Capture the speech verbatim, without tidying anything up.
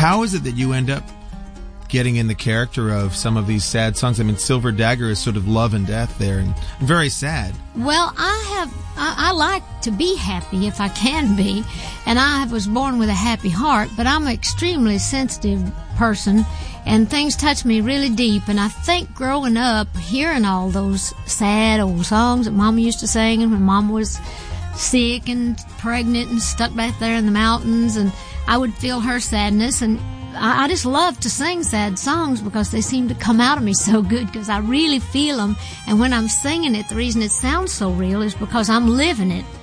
How is it that you end up getting in the character of some of these sad songs? I mean, Silver Dagger is sort of love and death there, and very sad. Well, I have, I, I like to be happy if I can be, and I was born with a happy heart, but I'm an extremely sensitive person, and things touch me really deep, and I think growing up, hearing all those sad old songs that Mama used to sing, and when Mama was sick and pregnant and stuck back there in the mountains, and I would feel her sadness, and I just love to sing sad songs because they seem to come out of me so good because I really feel them. And when I'm singing it, the reason it sounds so real is because I'm living it.